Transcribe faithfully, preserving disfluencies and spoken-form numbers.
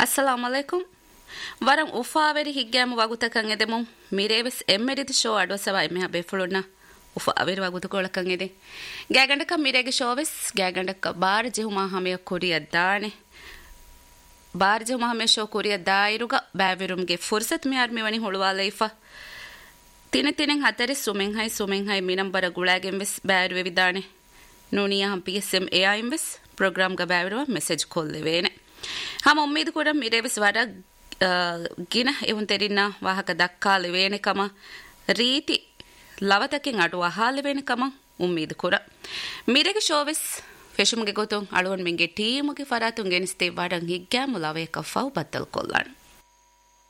ಅಸ್ಸಲಾಮು ಅಲೈಕುಂ ವರಂ ಉಫಾವೆರಿ ಹಿಗ್ಗ್ಯಾಮು ವಗುತಕಂ ಎದೆಮು ಮಿರೇವೆಸ್ ಎಮ್ಮೆರಿದಿ show ಅಡ್ವಸವ ಎಮ್ಮೆ ಬೆಫುಳುನ್ನ ಉಫಾವೆರಿ ವಗುತಕೊಳಕಂ ಎದೆ ಗ್ಯಾಗಂಡಕ ಮಿರೇಗೆ ಶೋವೆಸ್ ಗ್ಯಾಗಂಡಕ ಬಾರ ಜೆಹುಮಾ ಹಮೆಯ ಕೊರಿಯದ್ದಾನೆ ಬಾರ ಜೆಹುಮಾ ಹಮೆಯ ಶೋ ಕೊರಿಯದ್ದಾಯಿರುಗ ಬ್ಯಾವೆರುಮ್ಗೆ ಫುರ್ಸತ್ ಮಿಯಾರ್ ಮಿವನಿ ಹುಳುವಾಲೈಫ ತಿನೆ ತಿನೆಂ ಹತರೆ ಸುಮೆಂ ಹೈ ಸುಮೆಂ ಹೈ ಮಿನಂಬರ ಗುಳಾಗೆಂ ವೆಸ್ ಬ್ಯಾರುವೆ ವಿದಾನೆ ನೂನಿಯಾ ಹಂ ಪಿಎಸ್ಎಂ ಎಐಎಂ ವೆಸ್ ಪ್ರೋಗ್ರಾಮ್ ಗ ಬ್ಯಾವೆರುವ ಮೆಸೇಜ್ ಕೊಲ್ಲೆವೇನೆ ಹಮ ಉಮ್ಮೀದ್ ಕೂಡ ಮಿರೇವೆಸ್ ವರ ಗಿನ ಎಹುನ್ ತೆರಿನ್ನ ವಾಹಕ ದಕ್ಕಾಲೆವೇನೆ ಕಮ ರೀತಿ ಲವತಕ್ಕೆಂ ಅಡು ಅಹಾಲೆವೇನೆ ಕಮ ಉಮ್ಮೀದ್ ಕೂಡ ಮಿರೆಗೆ ಶೋವೆಸ್ ಫೆಶುಮ್ಗೆ ಗೊತ್ತು ಅಳುವನ್ ಮಿಂಗೆ ಟೀಮುಗೆ ಫರಾತುಂ ಗೆನಿಸ್ತೆ ವಡಂ ಹಿಗ್ಗ್ಯಾಮು ಲವೆ ಕಫಾವ್ ಬತ್ತಲ್ ಕೊಲ್ಲಾಣ